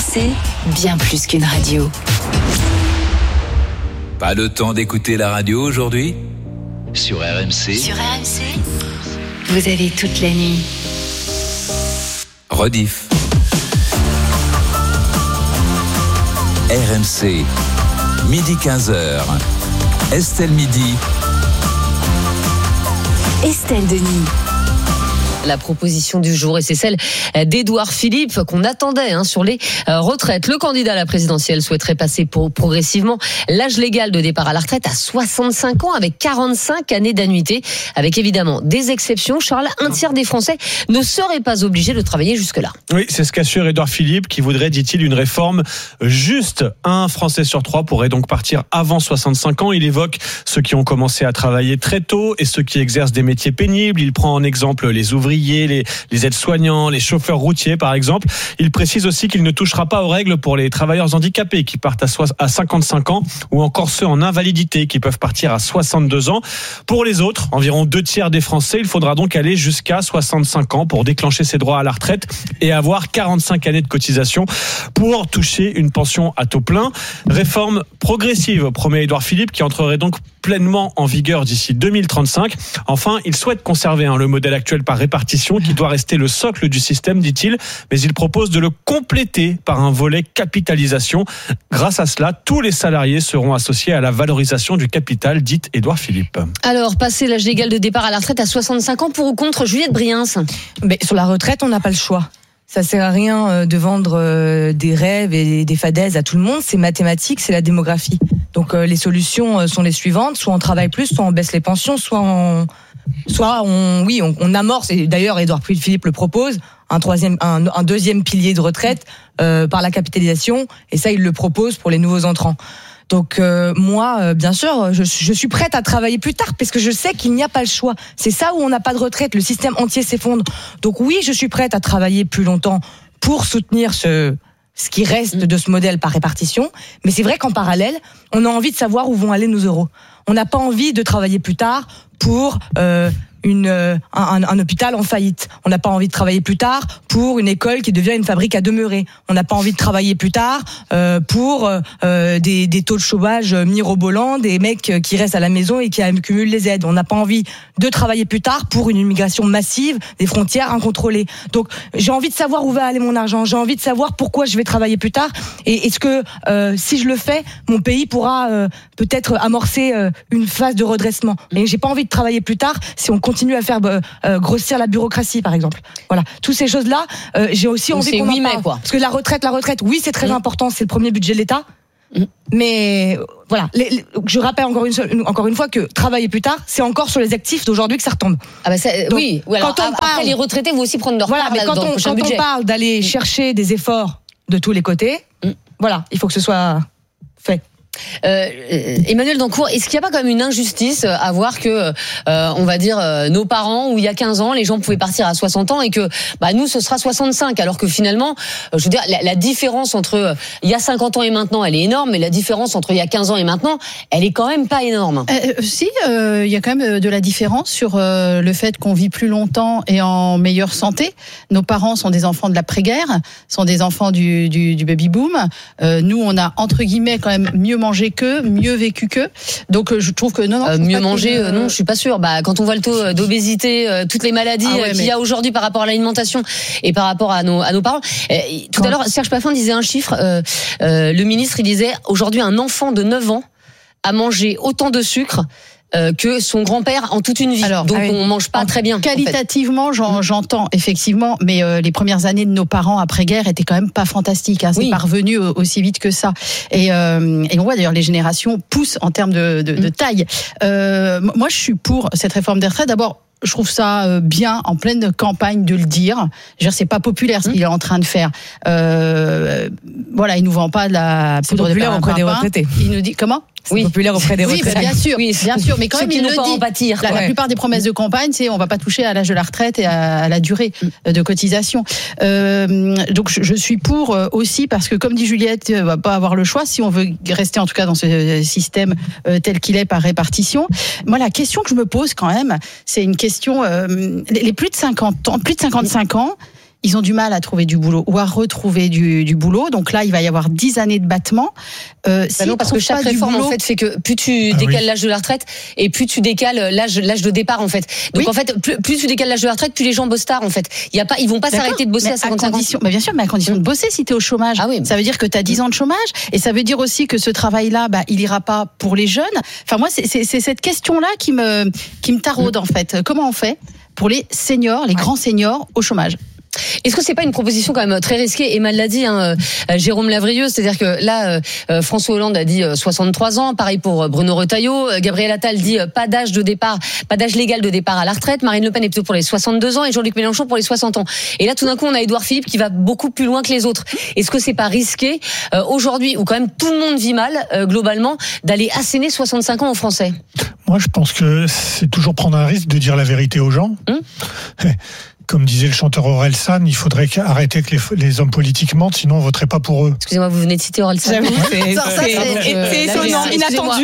RMC, bien plus qu'une radio. Pas le temps d'écouter la radio aujourd'hui ? Sur RMC. Sur RMC, vous avez toute la nuit. Rediff. RMC, midi 15h. Estelle Midi. Estelle Denis. La proposition du jour, et c'est celle d'Édouard Philippe qu'on attendait sur les retraites. Le candidat à la présidentielle souhaiterait passer progressivement l'âge légal de départ à la retraite à 65 ans avec 45 années d'annuité, avec évidemment des exceptions. Charles, un tiers des Français ne seraient pas obligés de travailler jusque-là. Oui, c'est ce qu'assure Édouard Philippe qui voudrait, dit-il, une réforme juste. Un Français sur 3 pourrait donc partir avant 65 ans. Il évoque ceux qui ont commencé à travailler très tôt et ceux qui exercent des métiers pénibles. Il prend en exemple les ouvriers, les aides-soignants, les chauffeurs routiers par exemple. Il précise aussi qu'il ne touchera pas aux règles pour les travailleurs handicapés qui partent à 55 ans ou encore ceux en invalidité qui peuvent partir à 62 ans. Pour les autres, environ 2 tiers des Français, il faudra donc aller jusqu'à 65 ans pour déclencher ses droits à la retraite et avoir 45 années de cotisation pour toucher une pension à taux plein. Réforme progressive, promet Édouard Philippe, qui entrerait donc pleinement en vigueur d'ici 2035. Enfin, il souhaite conserver le modèle actuel par répartition qui doit rester le socle du système, dit-il, mais il propose de le compléter par un volet capitalisation. Grâce à cela, tous les salariés seront associés à la valorisation du capital, dit Édouard Philippe. Alors, passer l'âge légal de départ à la retraite à 65 ans pour ou contre, Juliette Briens? Mais sur la retraite, on n'a pas le choix. Ça sert à rien de vendre des rêves et des fadaises à tout le monde. C'est mathématique, c'est la démographie. Donc les solutions sont les suivantes. Soit on travaille plus, soit on baisse les pensions, soit on amorce. Et d'ailleurs, Édouard Philippe le propose, un deuxième pilier de retraite par la capitalisation. Et ça, il le propose pour les nouveaux entrants. Donc moi, bien sûr, je suis prête à travailler plus tard parce que je sais qu'il n'y a pas le choix. C'est ça où on n'a pas de retraite, le système entier s'effondre. Donc oui, je suis prête à travailler plus longtemps pour soutenir ce qui reste de ce modèle par répartition. Mais c'est vrai qu'en parallèle, on a envie de savoir où vont aller nos euros. On n'a pas envie de travailler plus tard pour un hôpital en faillite. On n'a pas envie de travailler plus tard pour une école qui devient une fabrique à demeurer. On n'a pas envie de travailler plus tard pour des taux de chômage mirobolants, des mecs qui restent à la maison et qui accumulent les aides. On n'a pas envie de travailler plus tard pour une immigration massive, des frontières incontrôlées. Donc j'ai envie de savoir où va aller mon argent. J'ai envie de savoir pourquoi je vais travailler plus tard. Et est-ce que si je le fais, mon pays pourra peut-être amorcer une phase de redressement. Mais j'ai pas envie de travailler plus tard si on continue à faire grossir la bureaucratie, par exemple. Voilà, toutes ces choses-là, j'ai aussi envie qu'on en parle. Parce que la retraite, oui, c'est très important, c'est le premier budget de l'État. Mais voilà, je rappelle encore une fois que travailler plus tard, c'est encore sur les actifs d'aujourd'hui que ça retombe. Ah bah donc, oui. Alors, après les retraités vont aussi prendre leur part mais dans le prochain budget. Quand on parle d'aller chercher des efforts de tous les côtés, voilà, il faut que ce soit fait. Emmanuel Dancourt, est-ce qu'il n'y a pas quand même une injustice à voir que on va dire nos parents où il y a 15 ans les gens pouvaient partir à 60 ans et que nous ce sera 65 alors que finalement je veux dire la différence entre il y a 50 ans et maintenant elle est énorme, mais la différence entre il y a 15 ans et maintenant elle est quand même pas énorme. Il y a quand même de la différence sur le fait qu'on vit plus longtemps et en meilleure santé. Nos parents sont des enfants de l'après-guerre, sont des enfants du baby-boom. Nous on a entre guillemets quand même mieux mangé qu'eux, mieux vécu qu'eux. Donc je trouve que non mieux manger, non, je suis pas sûre. Quand on voit le taux d'obésité, toutes les maladies qu'il y a aujourd'hui par rapport à l'alimentation et par rapport à nos parents. Tout à l'heure, Serge Paffin disait un chiffre. Le ministre, il disait aujourd'hui un enfant de 9 ans a mangé autant de sucre que son grand-père en toute une vie. Alors, donc on mange pas très bien. Qualitativement, en fait. J'entends effectivement, mais les premières années de nos parents après-guerre étaient quand même pas fantastiques. C'est pas revenu aussi vite que ça. Et on voit d'ailleurs les générations poussent en termes de taille. Moi, je suis pour cette réforme des retraites. D'abord, je trouve ça bien en pleine campagne de le dire. Je veux dire, c'est pas populaire ce qu'il est en train de faire. Voilà, il nous vend pas de la poudre de perlimpinpin auprès des retraités. Il nous dit comment? C'est populaire auprès des retraités. Oui, bien sûr, mais quand même il le dit. Pâtir, la plupart des promesses de campagne, c'est on va pas toucher à l'âge de la retraite et à la durée de cotisation. Donc je suis pour aussi parce que comme dit Juliette, on va pas avoir le choix si on veut rester en tout cas dans ce système tel qu'il est par répartition. Moi, la question que je me pose quand même, c'est une question les plus de 50 ans, plus de 55 ans. ils ont du mal à trouver du boulot ou à retrouver du boulot. Donc là, il va y avoir 10 années de battement. Non, parce que chaque réforme en fait fait que plus tu décales l'âge de la retraite et plus tu décales l'âge de départ en fait. Donc en fait, plus tu décales l'âge de la retraite, plus les gens bossent tard en fait. Ils vont pas s'arrêter de bosser à 55 ans. Mais bien sûr, mais à condition de bosser si tu es au chômage. Ah oui. Ça veut dire que tu as 10 ans de chômage et ça veut dire aussi que ce travail-là, il ira pas pour les jeunes. Enfin moi, c'est cette question-là qui me taraude en fait. Comment on fait pour les seniors, les grands seniors au chômage? Est-ce que c'est pas une proposition quand même très risquée? Emma l'a dit, Jérôme Lavrieux, c'est-à-dire que là, François Hollande a dit 63 ans, pareil pour Bruno Retailleau, Gabriel Attal dit pas d'âge légal de départ à la retraite, Marine Le Pen est plutôt pour les 62 ans et Jean-Luc Mélenchon pour les 60 ans. Et là, tout d'un coup, on a Édouard Philippe qui va beaucoup plus loin que les autres. Est-ce que c'est pas risqué aujourd'hui, où quand même tout le monde vit mal, globalement, d'aller asséner 65 ans aux Français? Moi, je pense que c'est toujours prendre un risque de dire la vérité aux gens. Comme disait le chanteur Orelsan, il faudrait arrêter que les hommes politiques mentent, sinon on voterait pas pour eux. Excusez-moi, vous venez de citer Orelsan. C'est étonnant, inattendu.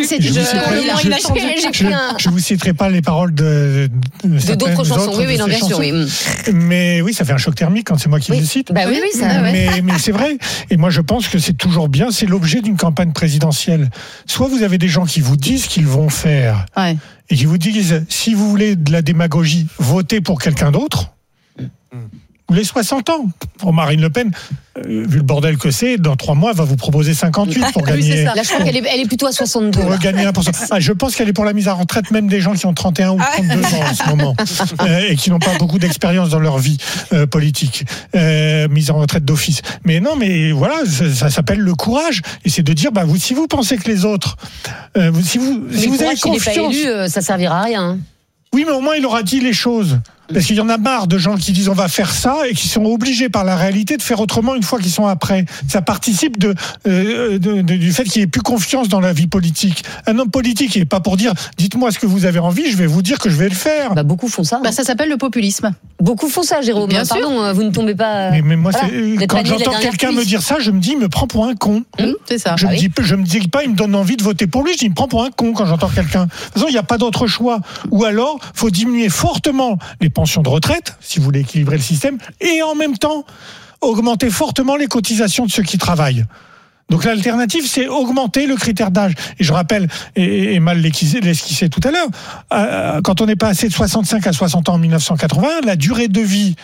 Je vous citerai pas les paroles de d'autres chansons. Oui, non, bien sûr, oui. Mais oui, ça fait un choc thermique quand c'est moi qui le cite. Bah oui, ça. Mais c'est vrai. Et moi, je pense que c'est toujours bien. C'est l'objet d'une campagne présidentielle. Soit vous avez des gens qui vous disent qu'ils vont faire, et qui vous disent, si vous voulez de la démagogie, votez pour quelqu'un d'autre. Ou les 60 ans. Pour Marine Le Pen, vu le bordel que c'est, dans 3 mois, elle va vous proposer 58 pour gagner. Oui, c'est ça. Là, je crois qu'elle est plutôt à 62. Pour gagner 1%. Je pense qu'elle est pour la mise à retraite, même des gens qui ont 31 ou 32 ans en ce moment, et qui n'ont pas beaucoup d'expérience dans leur vie politique. Mise en retraite d'office. Mais non, mais voilà, ça s'appelle le courage. Et c'est de dire, si vous pensez que les autres, si vous avez confiance. S'il n'est pas élu, ça servira à rien. Oui, mais au moins, il aura dit les choses. Parce qu'il y en a marre de gens qui disent on va faire ça et qui sont obligés par la réalité de faire autrement une fois qu'ils sont après. Ça participe du fait qu'il n'y ait plus confiance dans la vie politique. Un homme politique, il n'est pas pour dire dites-moi ce que vous avez envie, je vais vous dire que je vais le faire. Beaucoup font ça. Ça s'appelle le populisme. Beaucoup font ça, Jérôme. Bien sûr. Pardon, vous ne tombez pas. Mais moi, quand j'entends quelqu'un me dire ça, je me dis il me prend pour un con. C'est ça. Je me dis pas il me donne envie de voter pour lui, je dis il me prend pour un con quand j'entends quelqu'un. De toute façon, il n'y a pas d'autre choix. Ou alors, faut diminuer fortement les pensions de retraite, si vous voulez équilibrer le système, et en même temps, augmenter fortement les cotisations de ceux qui travaillent. Donc l'alternative, c'est augmenter le critère d'âge. Et je rappelle, et Mal l'esquissait tout à l'heure, quand on est passé de 65 à 60 ans en 1980, la durée de vie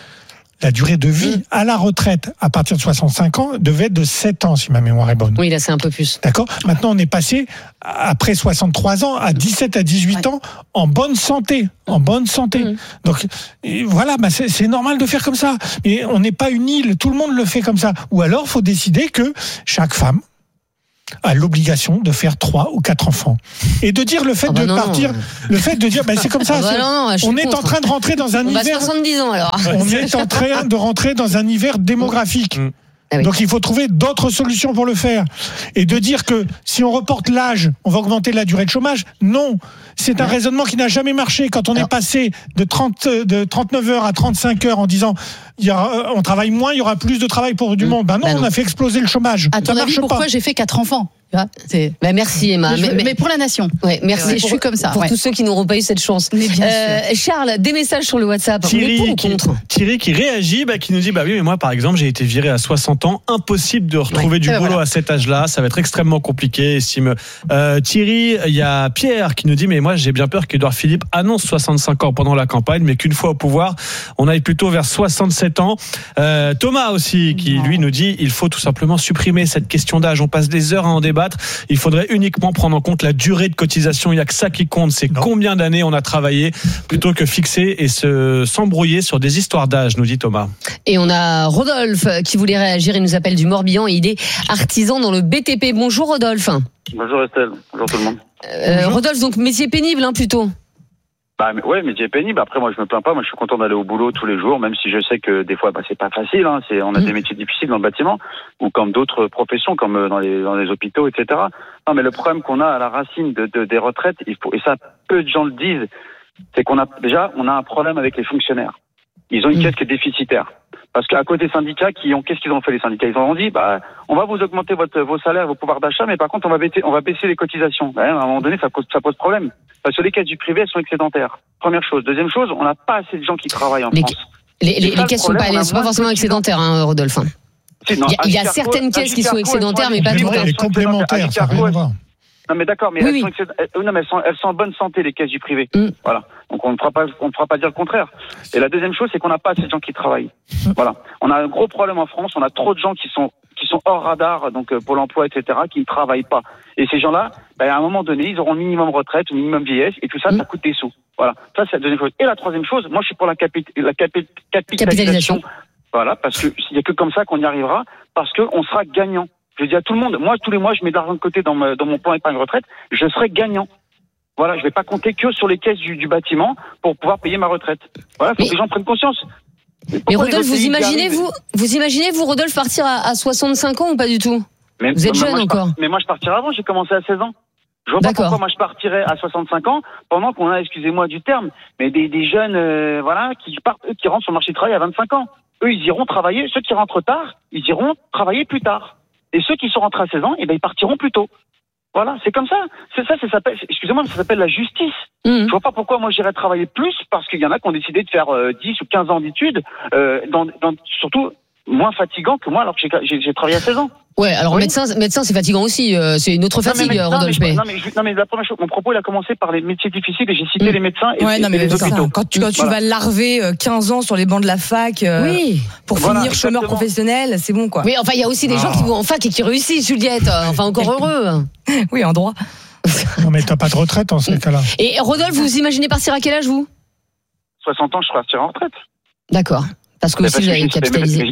à la retraite à partir de 65 ans devait être de 7 ans, si ma mémoire est bonne. Oui, là, c'est un peu plus. D'accord ? Maintenant, on est passé, après 63 ans, à 17 à 18 ans, en bonne santé. Donc, voilà, c'est normal de faire comme ça. Mais on n'est pas une île, tout le monde le fait comme ça. Ou alors, il faut décider que chaque femme a l'obligation de faire 3 ou 4 enfants. Et de dire le fait de dire c'est comme ça. On est en train de rentrer dans un hiver. 70 ans alors. On est en train de rentrer dans un hiver démographique. Donc il faut trouver d'autres solutions pour le faire. Et de dire que si on reporte l'âge, on va augmenter la durée de chômage, non. C'est un raisonnement qui n'a jamais marché. Quand on est passé de 39 heures à 35 heures en disant on travaille moins, il y aura plus de travail pour du monde. Non, on a fait exploser le chômage. À ton avis, pourquoi j'ai fait 4 enfants ? Merci Emma. Mais pour la nation. Merci. Je suis comme ça. Pour tous ceux qui n'auront pas eu cette chance. Mais bien sûr. Charles, des messages sur le WhatsApp. Thierry qui réagit, qui nous dit oui, mais moi par exemple j'ai été viré à 60 ans, impossible de retrouver du boulot à cet âge-là, ça va être extrêmement compliqué. Estime Thierry, il y a Pierre qui nous dit mais moi j'ai bien peur qu'Édouard Philippe annonce 65 ans pendant la campagne, mais qu'une fois au pouvoir, on aille plutôt vers 67 ans. Thomas aussi qui lui nous dit il faut tout simplement supprimer cette question d'âge. On passe des heures à en débattre. Il faudrait uniquement prendre en compte la durée de cotisation. Il n'y a que ça qui compte, c'est combien d'années on a travaillé, plutôt que fixer et s'embrouiller sur des histoires d'âge, nous dit Thomas. Et on a Rodolphe qui voulait réagir. Il nous appelle du Morbihan et il est artisan dans le BTP. Bonjour Rodolphe. Bonjour Estelle, bonjour tout le monde. Rodolphe, donc métier pénible plutôt. Métier pénible. Après, moi, je me plains pas. Moi, je suis content d'aller au boulot tous les jours, même si je sais que des fois, c'est pas facile. On a des métiers difficiles dans le bâtiment, ou comme d'autres professions, comme dans les hôpitaux, etc. Non, mais le problème qu'on a à la racine des retraites, et ça, peu de gens le disent, c'est qu'on a un problème avec les fonctionnaires. Ils ont une caisse qui est déficitaire. Parce qu'à côté des syndicats, qu'est-ce qu'ils ont fait les syndicats ? Ils ont dit, on va vous augmenter vos salaires, vos pouvoirs d'achat, mais par contre, on va baisser les cotisations. À un moment donné, ça pose problème. Parce que les caisses du privé, elles sont excédentaires. Première chose. Deuxième chose, on n'a pas assez de gens qui travaillent en France. Les caisses sont pas forcément excédentaires, hein, Rodolphe. Il y a certaines caisses qui sont excédentaires, mais pas toutes. Les complémentaires, ça n'a rien à voir. Non mais d'accord, mais elles sont en bonne santé, les caisses du privé. Voilà. Donc on ne fera pas dire le contraire. Et la deuxième chose, c'est qu'on n'a pas assez de gens qui travaillent. Voilà. On a un gros problème en France. On a trop de gens qui sont hors radar, donc Pôle emploi, etc., qui ne travaillent pas. Et ces gens-là, à un moment donné, ils auront le minimum retraite, le minimum vieillesse, et tout ça, ça coûte des sous. Voilà. Ça, c'est la deuxième chose. Et la troisième chose, moi, je suis pour la capitalisation. Voilà, parce que il n'y a que comme ça qu'on y arrivera, parce qu'on sera gagnant. Je dis à tout le monde, moi, tous les mois, je mets de l'argent de côté dans mon plan épargne retraite, je serai gagnant. Voilà, je vais pas compter que sur les caisses du bâtiment pour pouvoir payer ma retraite. Voilà, faut que les gens prennent conscience. Mais Rodolphe, vous imaginez, Rodolphe, partir à 65 ans ou pas du tout? Vous êtes jeune encore. Mais moi, je partirai avant, j'ai commencé à 16 ans. Je vois pas pourquoi moi je partirais à 65 ans pendant qu'on a, excusez-moi du terme, mais des jeunes, qui rentrent sur le marché du travail à 25 ans. Eux, ils iront travailler. Ceux qui rentrent tard, ils iront travailler plus tard. Et ceux qui sont rentrés à 16 ans, ils partiront plus tôt. Voilà, c'est comme ça. Ça s'appelle la justice. Je vois pas pourquoi moi j'irais travailler plus, parce qu'il y en a qui ont décidé de faire 10 ou 15 ans d'études, surtout moins fatigant que moi alors que j'ai travaillé à 16 ans. Ouais, alors médecin c'est fatigant aussi, c'est une autre fatigue, Rodolphe. Non mais la première chose, mon propos il a commencé par les métiers difficiles et j'ai cité les médecins et les hôpitaux. Quand tu vas larver 15 ans sur les bancs de la fac pour finir chômeur professionnel, c'est bon quoi. Oui, enfin il y a aussi des gens qui vont en fac et qui réussissent, Juliette, enfin encore heureux. Oui, en droit. Non mais t'as pas de retraite en ce cas-là. Et Rodolphe, vous imaginez partir à quel âge vous? 60 ans, je partirai en retraite. D'accord. Parce que aussi vous avez capitalisé.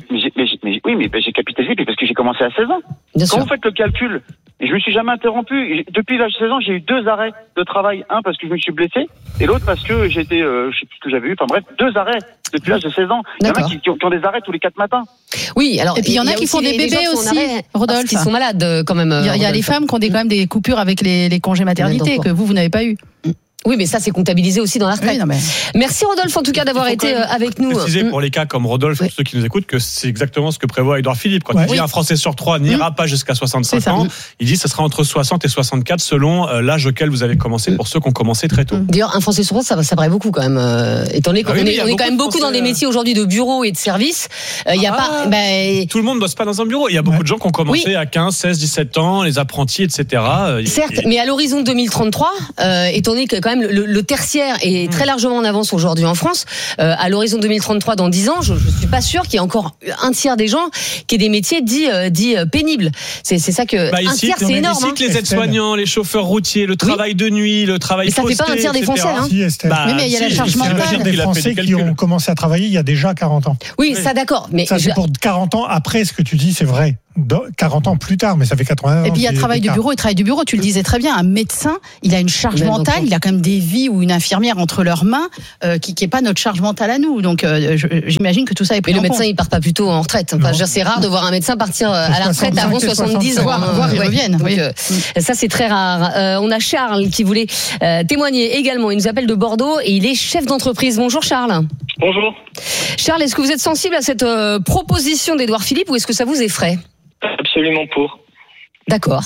Mais j'ai capitalisé parce que j'ai commencé à 16 ans. Quand vous faites le calcul, et je me suis jamais interrompu. Depuis l'âge de 16 ans, j'ai eu 2 arrêts de travail. Un parce que je me suis blessé, et l'autre parce que j'étais, je sais plus ce que j'avais eu. Enfin bref, 2 arrêts depuis l'âge de 16 ans. Il y en a qui ont des arrêts tous les 4 matins. Oui, alors. Et puis il y en a qui font des bébés aussi, Rodolphe. Qui sont malades quand même. Il y a les femmes qui ont quand même des coupures avec les congés maternité que vous n'avez pas eu. Oui, mais ça, c'est comptabilisé aussi dans la retraite. Oui, Merci Rodolphe, en tout cas, d'avoir été avec nous. Préciser pour les cas comme Rodolphe, ceux qui nous écoutent, que c'est exactement ce que prévoit Édouard Philippe. Quand il dit un Français sur 3 n'ira pas jusqu'à 65 ans, il dit que ça sera entre 60 et 64 selon l'âge auquel vous avez commencé pour ceux qui ont commencé très tôt. D'ailleurs, un Français sur 3, ça paraît beaucoup quand même. Étant donné qu'on est quand même beaucoup dans des métiers aujourd'hui de bureau et de service. Il y a pas. Tout le monde ne bosse pas dans un bureau. Il y a beaucoup de gens qui ont commencé à 15, 16, 17 ans, les apprentis, etc. Certes, mais à l'horizon 2033, étant donné que quand même le tertiaire est très largement en avance aujourd'hui en France, à l'horizon 2033, dans 10 ans, je suis pas sûr qu'il y ait encore un tiers des gens qui aient des métiers dits pénibles. C'est ça que un tiers, c'est énorme. Ici que les aides-soignants, les chauffeurs routiers, le travail de nuit, le travail posté, mais ça fait pas un tiers des Français. Oui, mais il y a la charge mentale. Des Français qui ont commencé à travailler il y a déjà 40 ans. Oui, ça d'accord. Mais ça c'est pour 40 ans après ce que tu dis, c'est vrai. 40 ans plus tard, mais ça fait 80 ans. Et puis il y a travail de bureau et travail du bureau. Tu le disais très bien, un médecin, il a une charge mentale, il a quand même des vies ou une infirmière entre leurs mains qui n'est pas notre charge mentale à nous. Donc j'imagine que tout ça est pris en compte. Mais le médecin, il part pas plutôt en retraite. Enfin, c'est rare de voir un médecin partir à la retraite avant 70 ans. Voire ils reviennent. Donc, ça, c'est très rare. On a Charles qui voulait témoigner également. Il nous appelle de Bordeaux et il est chef d'entreprise. Bonjour Charles. Bonjour. Charles, est-ce que vous êtes sensible à cette proposition d'Édouard Philippe ou est-ce que ça vous effraie ? Absolument pour. D'accord.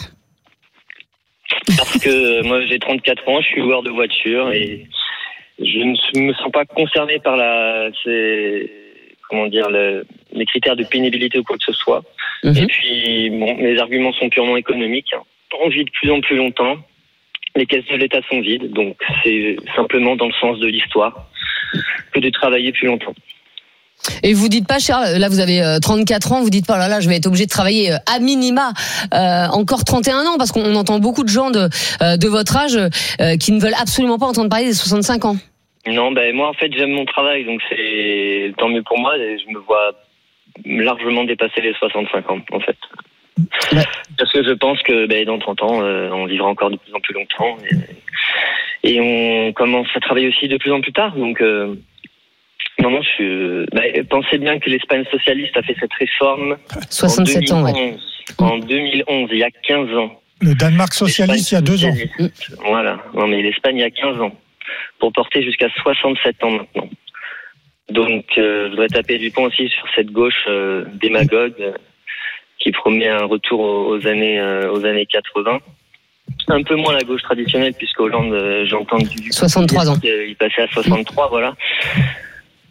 Parce que moi j'ai 34 ans, je suis loueur de voiture et je ne me sens pas concerné par les critères de pénibilité ou quoi que ce soit. Et puis mes arguments sont purement économiques. On vit de plus en plus longtemps, les caisses de l'État sont vides, donc c'est simplement dans le sens de l'histoire que de travailler plus longtemps. Et vous dites pas, Charles, là vous avez 34 ans, vous dites pas, là je vais être obligé de travailler à minima encore 31 ans, parce qu'on entend beaucoup de gens de votre âge qui ne veulent absolument pas entendre parler des 65 ans. Non, moi en fait j'aime mon travail, donc c'est tant mieux pour moi, et je me vois largement dépasser les 65 ans en fait. Ouais. Parce que je pense que dans 30 ans, on vivra encore de plus en plus longtemps, et on commence à travailler aussi de plus en plus tard, donc... Non, pensez bien que l'Espagne socialiste a fait cette réforme 67 en 2011, ans, ouais. En 2011, il y a 15 ans. Le Danemark socialiste, il y a 2 ans. Voilà. Non, mais l'Espagne, il y a 15 ans. Pour porter jusqu'à 67 ans maintenant. Donc, je voudrais taper du poing aussi sur cette gauche démagogue qui promet un retour aux années 80. Un peu moins la gauche traditionnelle, puisque Hollande, j'ai entendu... 63 ans. Il passait à 63, voilà.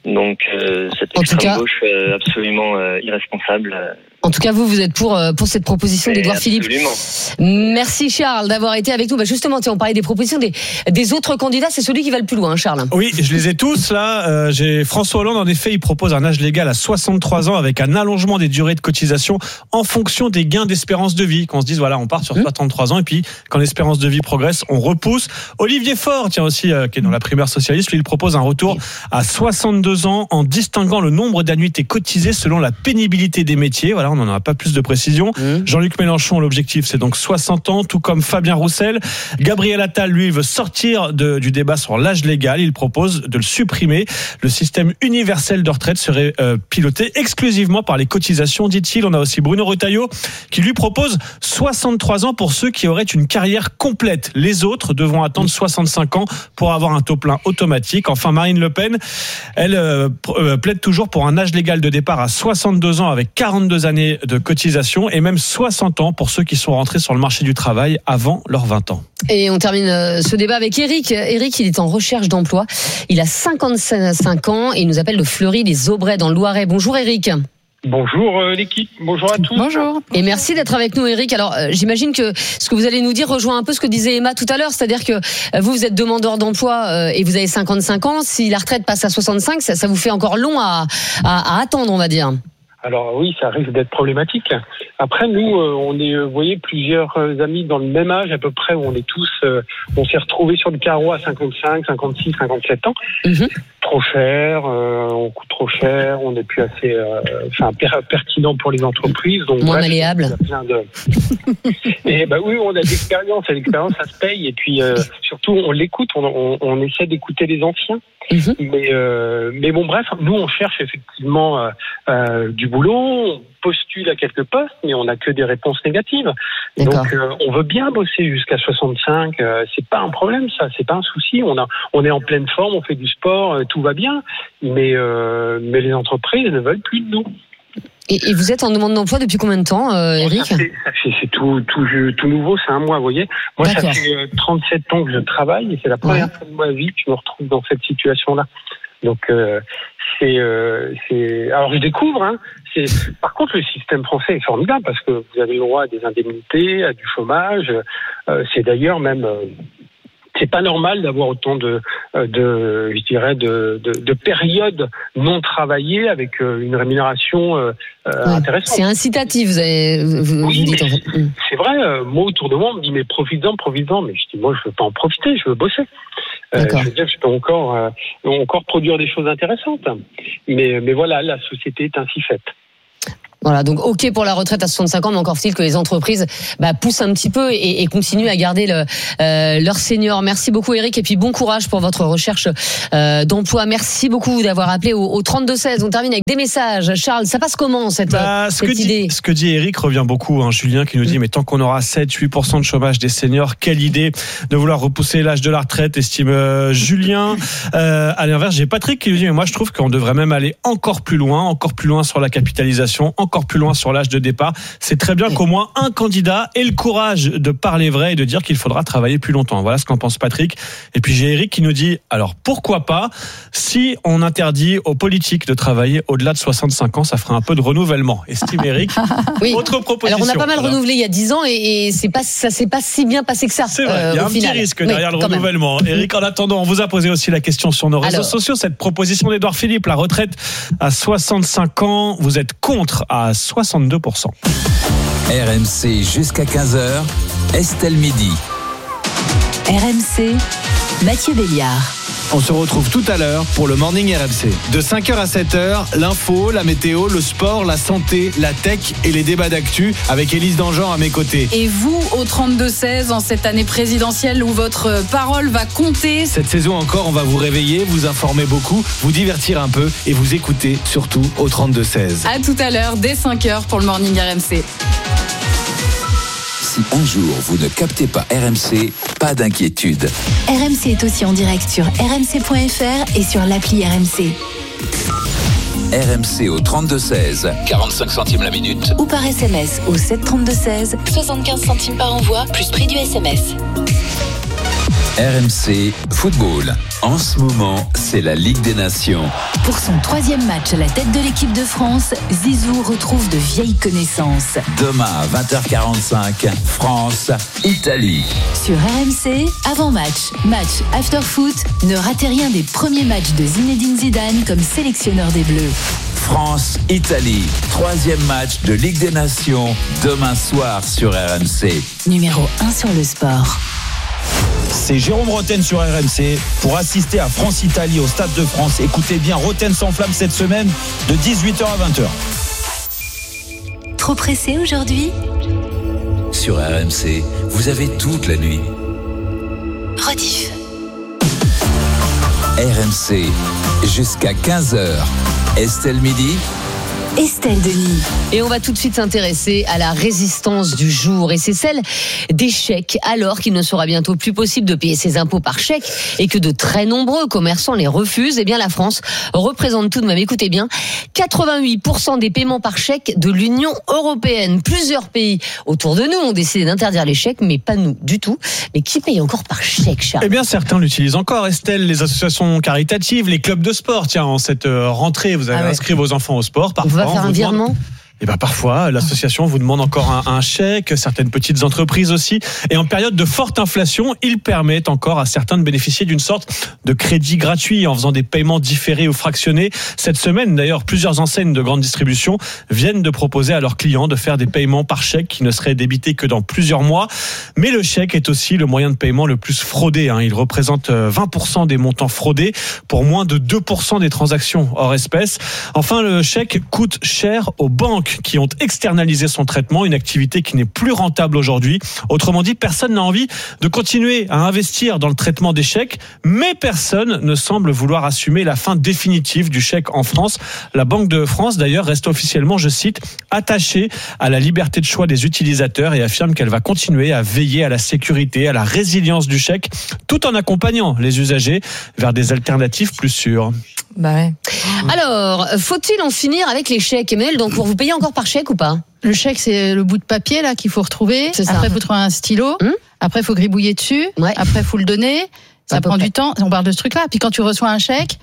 Donc cette extrême gauche absolument irresponsable. En tout cas, vous êtes pour cette proposition d'Édouard Philippe. Merci Charles d'avoir été avec nous. Justement, on parlait des propositions des autres candidats. C'est celui qui va le plus loin, Charles. Oui, je les ai tous là. J'ai François Hollande, en effet, il propose un âge légal à 63 ans avec un allongement des durées de cotisation en fonction des gains d'espérance de vie. Qu'on se dise, voilà, on part sur 63 ans et puis quand l'espérance de vie progresse, on repousse. Olivier Faure, tiens aussi, qui est dans la primaire socialiste, lui, il propose un retour à 62 ans en distinguant le nombre d'annuités cotisées selon la pénibilité des métiers. Voilà, on n'en a pas plus de précision. Jean-Luc Mélenchon, l'objectif, c'est donc 60 ans, tout comme Fabien Roussel. Gabriel Attal, lui, veut sortir du débat sur l'âge légal. Il propose de le supprimer. Le système universel de retraite serait piloté exclusivement par les cotisations, dit-il. On a aussi Bruno Retailleau qui lui propose 63 ans pour ceux qui auraient une carrière complète. Les autres devront attendre 65 ans pour avoir un taux plein automatique. Enfin, Marine Le Pen, elle plaide toujours pour un âge légal de départ à 62 ans avec 42 années de cotisation et même 60 ans pour ceux qui sont rentrés sur le marché du travail avant leurs 20 ans. Et on termine ce débat avec Eric. Eric, il est en recherche d'emploi. Il a 55 ans et il nous appelle de Fleury-les-Aubrais dans le Loiret. Bonjour Eric. Bonjour l'équipe, bonjour à tous. Bonjour. Et merci d'être avec nous Eric. Alors j'imagine que ce que vous allez nous dire rejoint un peu ce que disait Emma tout à l'heure, c'est-à-dire que vous êtes demandeur d'emploi et vous avez 55 ans. Si la retraite passe à 65, ça vous fait encore long à attendre, on va dire. Alors oui, ça risque d'être problématique. Après, nous, on est, vous voyez, plusieurs amis dans le même âge à peu près, où on est tous, on s'est retrouvés sur le carreau à 55, 56, 57 ans. Trop cher, on coûte trop cher, on n'est plus assez, pertinent pour les entreprises. Donc moins malléable. Et oui, on a de l'expérience, et l'expérience, ça se paye. Et puis surtout, on l'écoute, on essaie d'écouter les anciens. Mais bon, bref, nous on cherche effectivement du boulot, on postule à quelques postes, mais on n'a que des réponses négatives. D'accord. Donc on veut bien bosser jusqu'à 65, c'est pas un problème, ça, c'est pas un souci. On est en pleine forme, on fait du sport, tout va bien, mais les entreprises ne veulent plus de nous. Et vous êtes en demande d'emploi depuis combien de temps, Eric ? C'est tout nouveau, c'est un mois, vous voyez. Moi, ça fait 37 ans que je travaille et c'est la première fois de ma vie que je me retrouve dans cette situation-là. Donc, alors je découvre, hein. Par contre, le système français est formidable parce que vous avez le droit à des indemnités, à du chômage. C'est d'ailleurs même... c'est pas normal d'avoir autant de périodes non travaillées avec une rémunération intéressante. C'est incitatif, vous dites en fait. C'est vrai, moi autour de moi on me dit mais profites-en, mais je dis moi je veux pas en profiter, je veux bosser. Je veux dire je peux encore produire des choses intéressantes. Mais voilà, la société est ainsi faite. Voilà, donc ok pour la retraite à 65 ans, mais encore faut-il que les entreprises poussent un petit peu et continuent à garder leurs seniors. Merci beaucoup Eric, et puis bon courage pour votre recherche d'emploi. Merci beaucoup d'avoir appelé au 32-16. On termine avec des messages. Charles, ça passe comment cette idée ? Ce que dit Eric revient beaucoup, hein. Julien qui nous dit mais tant qu'on aura 7-8% de chômage des seniors, quelle idée de vouloir repousser l'âge de la retraite, estime Julien. À l'inverse, j'ai Patrick qui nous dit mais moi je trouve qu'on devrait même aller encore plus loin sur la capitalisation, encore plus loin sur l'âge de départ. C'est très bien qu'au moins un candidat ait le courage de parler vrai et de dire qu'il faudra travailler plus longtemps. Voilà ce qu'en pense Patrick. Et puis j'ai Eric qui nous dit, alors pourquoi pas, si on interdit aux politiques de travailler au-delà de 65 ans, ça ferait un peu de renouvellement. Estime Eric. Oui. Autre proposition. Alors on a pas mal renouvelé il y a 10 ans et ça s'est pas si bien passé que ça. C'est vrai, il y a un petit risque derrière le renouvellement. Eric, en attendant, on vous a posé aussi la question sur nos réseaux sociaux. Cette proposition d'Édouard Philippe, la retraite à 65 ans, vous êtes contre à 62%. RMC jusqu'à 15h, Estelle Midi. RMC, Mathieu Béliard. On se retrouve tout à l'heure pour le Morning RMC. De 5h à 7h, l'info, la météo, le sport, la santé, la tech et les débats d'actu avec Élise Dangean à mes côtés. Et vous, au 32-16, en cette année présidentielle où votre parole va compter. Cette saison encore, on va vous réveiller, vous informer beaucoup, vous divertir un peu et vous écouter surtout au 32-16. À tout à l'heure, dès 5h pour le Morning RMC. Si un jour vous ne captez pas RMC, pas d'inquiétude. RMC est aussi en direct sur rmc.fr et sur l'appli RMC. RMC au 32-16, 45 centimes la minute. Ou par SMS au 7 32 16, 75 centimes par envoi, plus prix du SMS. RMC Football. En ce moment, c'est la Ligue des Nations. Pour son 3e match à la tête de l'équipe de France, Zizou retrouve de vieilles connaissances. Demain à 20h45, France-Italie. Sur RMC, avant-match, match after-foot, ne ratez rien des premiers matchs de Zinedine Zidane comme sélectionneur des Bleus. France-Italie, 3e match de Ligue des Nations, demain soir sur RMC. Numéro 1 sur le sport. C'est Jérôme Roten sur RMC pour assister à France-Italie au Stade de France. Écoutez bien, Roten s'enflamme cette semaine de 18h à 20h. Trop pressé aujourd'hui ? Sur RMC, vous avez toute la nuit. Rediff. RMC, jusqu'à 15h. Estelle Midi. Estelle Denis. Et on va tout de suite s'intéresser à la résistance du jour. Et c'est celle des chèques. Alors qu'il ne sera bientôt plus possible de payer ses impôts par chèque et que de très nombreux commerçants les refusent, eh bien la France représente tout de même, écoutez bien, 88% des paiements par chèque de l'Union européenne. Plusieurs pays autour de nous ont décidé d'interdire les chèques, mais pas nous du tout. Mais qui paye encore par chèque, Charles ? Eh bien, certains l'utilisent encore, Estelle. Les associations caritatives, les clubs de sport. Tiens, en cette rentrée, vous avez inscrit vos enfants au sport. Parfois, on va faire un virement. Et ben parfois, l'association vous demande encore un chèque, certaines petites entreprises aussi. Et en période de forte inflation, ils permettent encore à certains de bénéficier d'une sorte de crédit gratuit en faisant des paiements différés ou fractionnés. Cette semaine, d'ailleurs, plusieurs enseignes de grande distribution viennent de proposer à leurs clients de faire des paiements par chèque qui ne seraient débités que dans plusieurs mois. Mais le chèque est aussi le moyen de paiement le plus fraudé. Il représente 20% des montants fraudés pour moins de 2% des transactions hors espèces. Enfin, le chèque coûte cher aux banques qui ont externalisé son traitement, une activité qui n'est plus rentable aujourd'hui. Autrement dit, personne n'a envie de continuer à investir dans le traitement des chèques, mais personne ne semble vouloir assumer la fin définitive du chèque en France. La Banque de France, d'ailleurs, reste officiellement, je cite, attachée à la liberté de choix des utilisateurs et affirme qu'elle va continuer à veiller à la sécurité, à la résilience du chèque, tout en accompagnant les usagers vers des alternatives plus sûres. Bah ouais. Alors, faut-il en finir avec les chèques, Emmanuel ? Donc, pour vous payer encore par chèque ou pas ? Le chèque, c'est le bout de papier là qu'il faut retrouver. Après, il faut trouver un stylo. Après, il faut gribouiller dessus. Ouais. Après, il faut le donner. Ça prend du temps. On parle de ce truc-là. Puis quand tu reçois un chèque,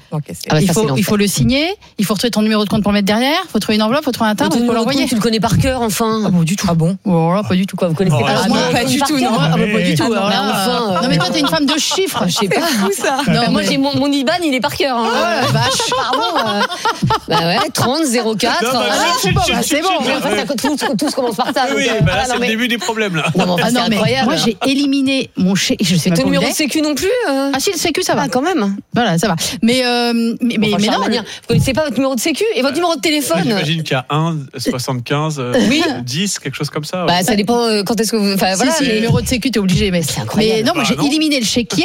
il faut le signer. Il faut retrouver ton numéro de compte pour le mettre derrière. Il faut trouver une enveloppe, il faut trouver un timbre, il faut l'envoyer. Tu le connais par cœur, enfin. Ah bon, du tout. Ah bon ? Voilà, pas du tout. Quoi, vous connaissez pas moi, pas du tout. Non, pas du tout. Non, mais toi, t'es une femme de chiffres. Je sais pas. Ça. Non, moi, j'ai mon IBAN, il est par cœur. Oh la vache. Pardon. Bah ouais, 30 04. C'est bon. Tout commence par ça. Oui, là, c'est le début des problèmes là. Non, c'est incroyable. Moi, j'ai éliminé mon chèque. Je sais pas. Ton numéro de sécu non plus ? Ah si, le sécu, ça va. Quand même. Voilà, ça va. Mais non. Vous connaissez pas votre numéro de sécu et votre numéro de téléphone ? J'imagine qu'il y a 1, 75, 10, quelque chose comme ça. Bah, ça dépend quand est-ce que vous. Enfin, voilà. Le numéro de sécu, t'es obligé. Mais c'est incroyable. Mais non, moi, j'ai éliminé le chéquier.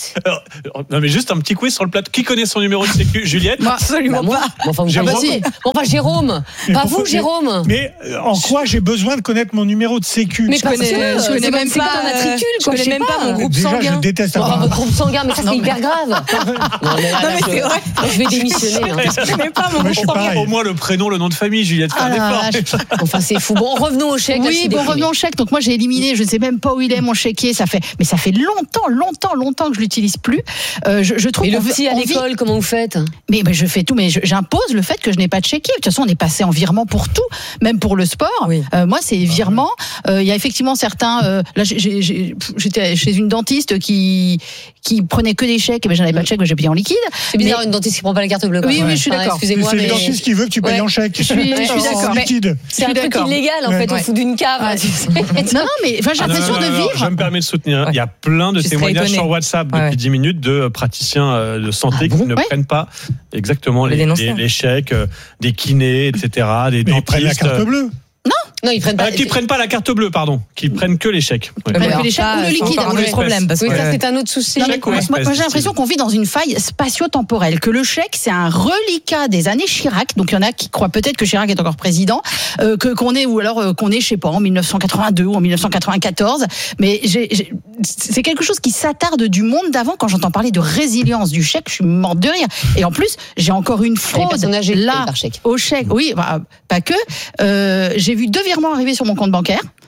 Non, mais juste un petit quiz sur le plateau. Qui connaît son numéro de sécu ? Juliette ? Moi, absolument pas. Enfin, Jérôme. Pas vous, Jérôme. Mais en quoi j'ai besoin de connaître mon numéro de sécu ? Mais je connais même pas ton matricule. Je connais même pas mon groupe sanguin. Déjà, je déteste avoir votre groupe sanguin, mais ça, c'est hyper grave. Non, mais c'est vrai. Je vais démissionner. Je connais pas mon groupe sanguin. Au moins le prénom, le nom de famille, Juliette. Enfin, c'est fou. Bon, revenons au chèque. Oui, revenons au chèque. Donc moi, j'ai éliminé. Je ne sais même pas où il est mon chéquier. Ça fait longtemps que je l'utilise plus. Je trouve. Et le petit à l'école, comment vous faites ? Mais je fais tout. Mais j'impose le fait que je n'ai pas de chéquier. De toute façon, on est passé en virement pour tout, même pour le sport. Oui. Moi, c'est virement. Il y a effectivement certains. Là, j'étais chez une dentiste qui prenait que des chèques. Mais j'en avais pas de chèque, j'ai payé en liquide. C'est bizarre, une dentiste qui prend pas la carte bleue. Oui, je suis d'accord. Excusez-moi, c'est le dentiste qui veut que tu payes en chèque. Je suis d'accord. C'est un truc illégal en fait, au fond d'une cave. Non, mais j'ai l'impression de vivre. Je me permets de soutenir. Il y a plein de témoignages sur WhatsApp depuis 10 minutes de praticiens de santé qui ne prennent pas exactement les chèques, des kinés, etc., des dentistes. Ils prennent la carte bleue. Non, ils prennent pas. Qui prennent pas la carte bleue, pardon. Qui prennent que les chèques. Que les chèques ou le liquide. C'est un problème parce que ça c'est un autre souci. Moi j'ai l'impression qu'on vit dans une faille spatio-temporelle, que le chèque c'est un reliquat des années Chirac. Donc il y en a qui croient peut-être que Chirac est encore président, qu'on est je sais pas en 1982 ou en 1994. Mais c'est quelque chose qui s'attarde du monde d'avant. Quand j'entends parler de résilience du chèque, je suis morte de rire. Et en plus j'ai encore une fraude là au chèque. Oui, pas que. J'ai vu 2 virements arriver sur mon compte bancaire.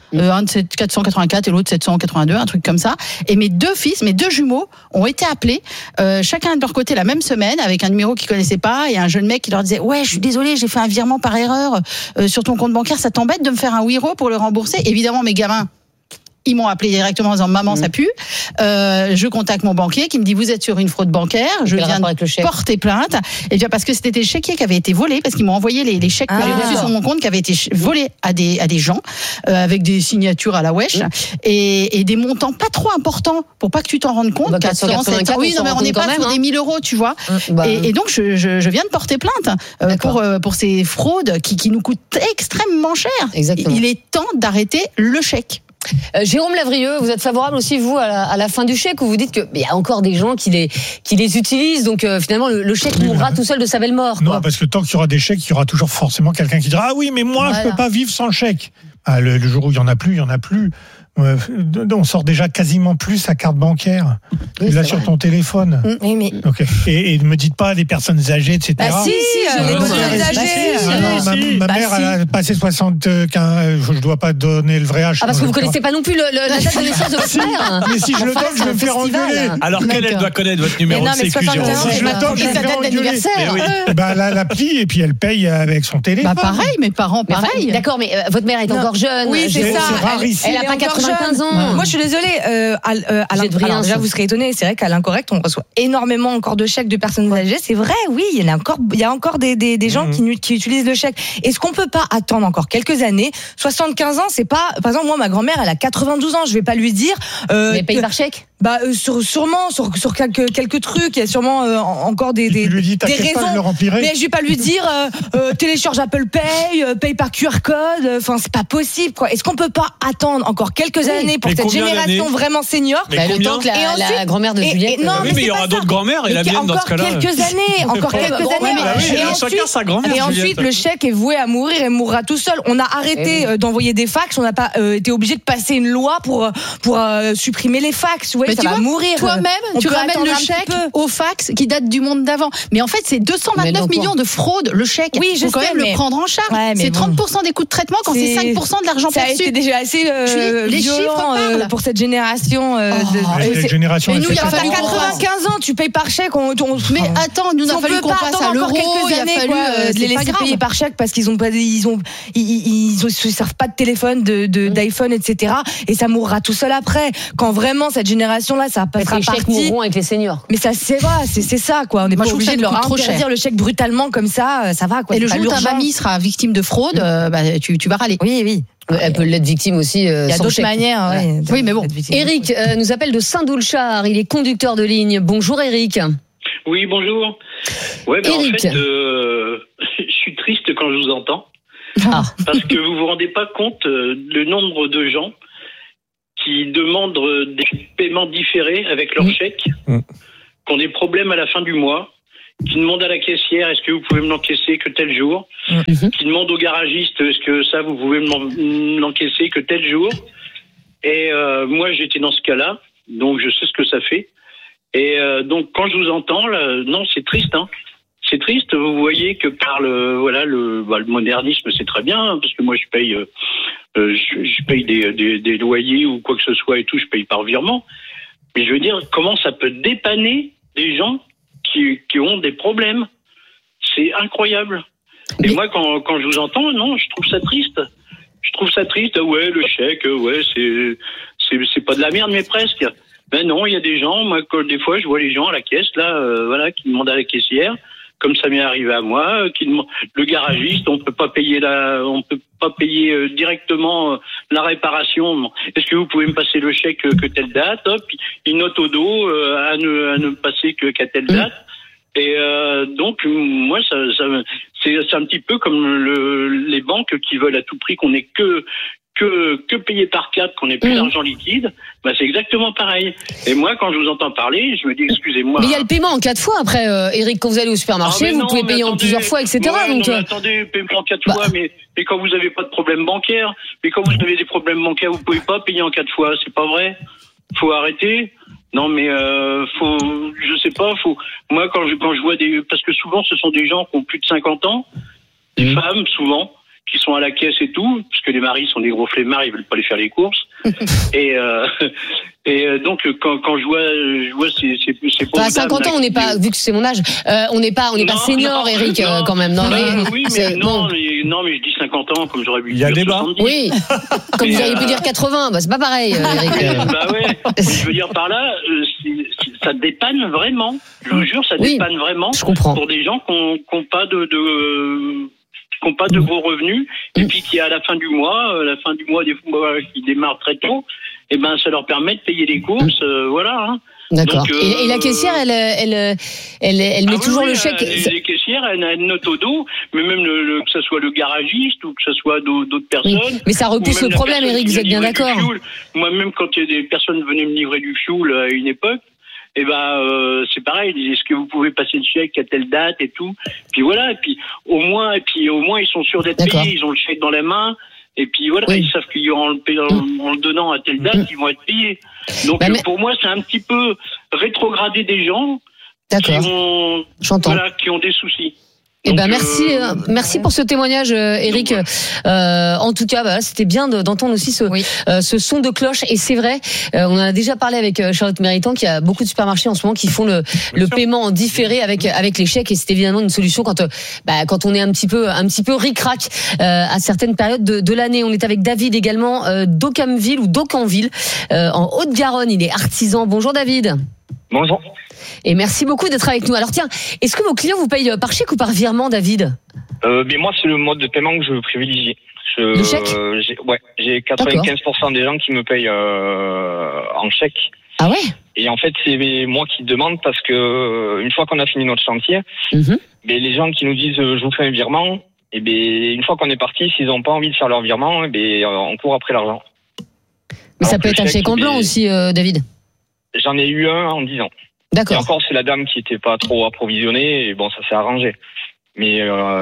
Un de 484 et l'autre 782, un truc comme ça. Et mes deux jumeaux, ont été appelés, chacun de leur côté la même semaine, avec un numéro qu'ils connaissaient pas, et un jeune mec qui leur disait, ouais, je suis désolé, j'ai fait un virement par erreur sur ton compte bancaire, ça t'embête de me faire un wiro pour le rembourser? Évidemment, mes gamins, ils m'ont appelé directement en disant maman ça pue. Je contacte mon banquier qui me dit vous êtes sur une fraude bancaire. Je viens de porter plainte. Et bien parce que c'était des chéquiers qui avaient été volés parce qu'ils m'ont envoyé les chèques que j'ai reçus sur mon compte qui avaient été volés à des gens avec des signatures à la wesh et des montants pas trop importants pour pas que tu t'en rendes compte. 400, 700. Oui non mais on n'est pas sur des 1000 euros tu vois. Et donc je viens de porter plainte pour ces fraudes qui nous coûtent extrêmement cher. Exactement. Il est temps d'arrêter le chèque. Jérôme Lavrieux, vous êtes favorable aussi vous à la fin du chèque où vous dites qu'il y a encore des gens qui les utilisent donc finalement le chèque mourra tout seul de sa belle mort. Non, parce que tant qu'il y aura des chèques, il y aura toujours forcément quelqu'un qui dira ah oui mais moi je peux pas vivre sans chèque. Le jour où il y en a plus. On sort déjà quasiment plus sa carte bancaire. Tu l'as sur ton téléphone. Oui, mais... Okay. Et ne me dites pas des personnes âgées, etc. Bah si, les personnes âgées. Ma mère, elle a passé 75. Je ne dois pas donner le vrai âge. Ah, parce que vous ne connaissez pas non plus la date de naissance de votre père. Mais si je le donne, je vais me faire engueuler. Alors qu'elle doit connaître votre numéro de sécu, Jérôme. Si je le donne, je vais me faire engueuler. Bah, elle applique et puis elle paye avec son téléphone. Bah pareil, mes parents, pareil. D'accord, mais votre mère est encore jeune. Oui, c'est ça. Elle a pas 95 ans. Moi, je suis désolée. Alors, déjà, vous serez étonnés. C'est vrai qu'à l'Incorrect, on reçoit énormément encore de chèques de personnes âgées. C'est vrai, oui. Il y a encore des gens qui utilisent le chèque. Est-ce qu'on peut pas attendre encore quelques années? 75 ans, c'est pas. Par exemple, moi, ma grand-mère, elle a 92 ans. Je vais pas lui dire. Mais paye par chèque. Bah sûrement sur quelques trucs, il y a sûrement encore des raisons. Mais je vais pas lui dire télécharge Apple Pay, paye par QR code. Enfin c'est pas possible quoi. Est-ce qu'on peut pas attendre encore quelques années pour cette génération vraiment senior? Le temps que la grand-mère de Juliette. Non, mais il y aura d'autres grand-mères et la mienne dans ce cas-là. Encore quelques années. Et ensuite le chèque est voué à mourir et mourra tout seul. On a arrêté d'envoyer des fax, on n'a pas été obligé de passer une loi pour supprimer les fax. Mais ça tu va vois, mourir. Toi-même, tu ramènes le chèque au fax qui date du monde d'avant. Mais en fait, c'est 229 millions de fraudes, le chèque. Oui, je sais, faut quand même le prendre en charge. Ouais, c'est 30% des coûts de traitement quand c'est 5% de l'argent perçu. Ça a été déjà assez les chiffres pour cette génération. Cette génération. Et nous, il a fallu 95 ans, tu payes par chèque. Mais attends, nous, il a fallu qu'on passe à l'euro. Quelques années, de les laisser payer par chèque parce qu'ils ont pas, ils se servent pas de téléphone, d'iPhone, etc. Et ça mourra tout seul après. Quand vraiment cette génération-là, ça passera partie. Les chèques mourront avec les seniors. Mais ça, c'est vrai, c'est ça, quoi. On n'est pas obligé de leur interdire le chèque brutalement comme ça, ça va, quoi. Et le jour où ta mamie sera victime de fraude, tu vas râler. Oui. Elle peut l'être victime aussi. Il y a d'autres manières. Ouais. Oui, mais bon. Eric nous appelle de Saint-Doulchard. Il est conducteur de ligne. Bonjour, Eric. Oui, bonjour. Ouais, ben Eric. En fait, je suis triste quand je vous entends. Parce que vous vous rendez pas compte le nombre de gens qui demandent des paiements différés avec leur chèque, qui ont des problèmes à la fin du mois, qui demandent à la caissière est-ce que vous pouvez me l'encaisser que tel jour, qui demandent au garagiste est-ce que ça vous pouvez me l'encaisser que tel jour. Et moi j'étais dans ce cas-là, donc je sais ce que ça fait. Et donc quand je vous entends, là, non c'est triste, hein. C'est triste, vous voyez que par le modernisme, c'est très bien, parce que moi je paye des loyers ou quoi que ce soit et tout, je paye par virement. Mais je veux dire, comment ça peut dépanner des gens qui ont des problèmes? C'est incroyable. Et moi, quand je vous entends, non, je trouve ça triste. Je trouve ça triste. Ouais, le chèque, ouais, c'est pas de la merde, mais presque. Ben non, il y a des gens, moi, des fois, je vois les gens à la caisse, là, qui demandent à la caissière, comme ça m'est arrivé à moi, le garagiste, on peut pas payer directement la réparation. Est-ce que vous pouvez me passer le chèque que telle date? Hop, il note au dos à ne passer qu'à telle date. Et donc moi, c'est un petit peu comme les banques qui veulent à tout prix qu'on ait que payer par carte, qu'on ait plus d'argent liquide, bah c'est exactement pareil. Et moi, quand je vous entends parler, je me dis excusez-moi. Mais il y a le paiement en 4 fois après, Eric, quand vous allez au supermarché, vous pouvez payer en plusieurs fois, etc. Ouais, donc, attendez, paiement en 4 fois, mais quand vous n'avez pas de problème bancaire, mais quand vous avez des problèmes bancaires, vous pouvez pas payer en 4 fois, c'est pas vrai. Faut arrêter. Non, mais je sais pas, moi quand je vois parce que souvent ce sont des gens qui ont plus de 50 ans, des femmes souvent. qui sont à la caisse et tout, parce que les maris sont des gros flemmards, ils veulent pas aller faire les courses. Et donc quand je vois ces pauvres à 50 dames, ans, on n'est pas, vu que c'est mon âge, on n'est pas senior, Eric, quand même. Non, oui, mais non, mais je dis 50 ans comme j'aurais pu dire 70. Oui, comme vous auriez pu dire 80, c'est pas pareil, Eric. Je veux dire par là, ça dépanne vraiment. Je vous jure, ça dépanne vraiment. Je comprends. Pour des gens qui n'ont pas de gros revenus, et puis qui à la fin du mois, des fois qui démarrent très tôt, et ben ça leur permet de payer les courses, voilà. Hein. D'accord. Donc, et la caissière, elle met toujours le chèque. Les caissières, elles notent au dos, mais même que ce soit le garagiste ou que ce soit d'autres personnes. Oui. Mais ça repousse le problème, Eric, vous êtes bien d'accord. Moi, même quand des personnes venaient me livrer du fioul à une époque, et c'est pareil, ils disaient, est-ce que vous pouvez passer le chèque à telle date et tout. Puis voilà, et puis au moins ils sont sûrs d'être payés, ils ont le chèque dans la main. Et puis voilà, ils savent qu'en le donnant à telle date, ils vont être payés. Donc pour moi, c'est un petit peu rétrogradé des gens qui ont des soucis. Eh ben merci pour ce témoignage, Eric. En tout cas, c'était bien d'entendre aussi ce son de cloche. Et c'est vrai, on en a déjà parlé avec Charlotte Méritant, qu'il y a beaucoup de supermarchés en ce moment qui font le paiement en différé avec les chèques. Et c'est évidemment une solution quand on est un petit peu ric-rac à certaines périodes de l'année. On est avec David également d'Aucamville ou d'Aucanville en Haute-Garonne. Il est artisan. Bonjour David. Bonjour. Et merci beaucoup d'être avec nous. Alors tiens, est-ce que vos clients vous payent par chèque ou par virement, David ? Moi, c'est le mode de paiement que je privilégie. Le chèque ? J'ai 95% des gens qui me payent en chèque. Ah ouais ? Et en fait, c'est moi qui demande parce que une fois qu'on a fini notre chantier, les gens qui nous disent je vous fais un virement, une fois qu'on est parti, s'ils n'ont pas envie de faire leur virement, on court après l'argent. Mais ça peut être un chèque en blanc aussi, David. J'en ai eu un en 10 ans. D'accord. Et encore, c'est la dame qui était pas trop approvisionnée, et ça s'est arrangé. Mais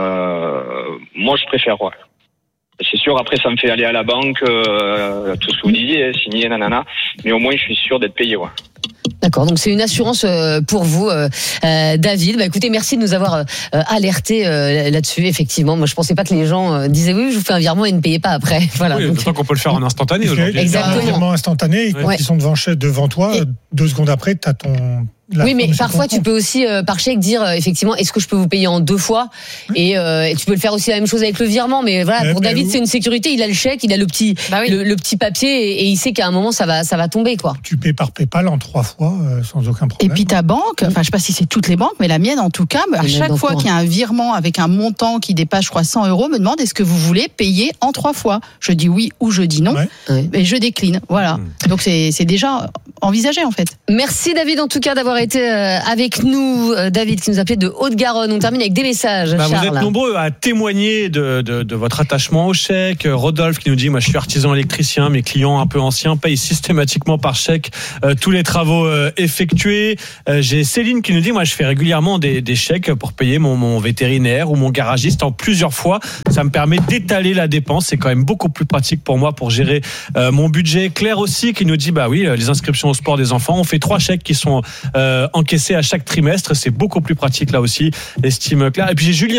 moi, je préfère, C'est sûr, après, ça me fait aller à la banque, tout ce que vous disiez, signer, nanana. Mais au moins, je suis sûr d'être payé, D'accord, donc c'est une assurance pour vous, David. Écoutez, merci de nous avoir alertés là-dessus. Effectivement, moi je pensais pas que les gens disaient oui, je vous fais un virement et ne payez pas après. Voilà. Oui, d'autant qu'on peut le faire en instantané aujourd'hui. Exactement. Un virement instantané, ils sont devant toi, 2 secondes après, tu as ton... Oui, mais parfois tu peux aussi par chèque dire effectivement est-ce que je peux vous payer en 2 fois et tu peux le faire aussi la même chose avec le virement, mais voilà, pour David c'est une sécurité, il a le chèque, il a le petit le petit papier et il sait qu'à un moment ça va tomber Tu paies par PayPal en 3 fois sans aucun problème. Et puis ta banque, je sais pas si c'est toutes les banques, mais la mienne en tout cas, à chaque fois qu'il y a un virement avec un montant qui dépasse je crois 100 €, me demande est-ce que vous voulez payer en 3 fois. Je dis oui ou je dis non et je décline. Voilà. Donc c'est déjà envisagé en fait. Merci David en tout cas d'avoir été avec nous. David qui nous appelait de Haute-Garonne. On termine avec des messages. Vous êtes nombreux à témoigner de votre attachement au chèque. Rodolphe qui nous dit moi je suis artisan électricien, mes clients un peu anciens payent systématiquement par chèque tous les travaux effectués. J'ai Céline qui nous dit moi je fais régulièrement des chèques pour payer mon vétérinaire ou mon garagiste en plusieurs fois. Ça me permet d'étaler la dépense. C'est quand même beaucoup plus pratique pour moi pour gérer mon budget. Claire aussi qui nous dit les inscriptions au sport des enfants, on fait 3 chèques qui sont encaissés à chaque trimestre. C'est beaucoup plus pratique là aussi, estime Claire. Et puis j'ai Julien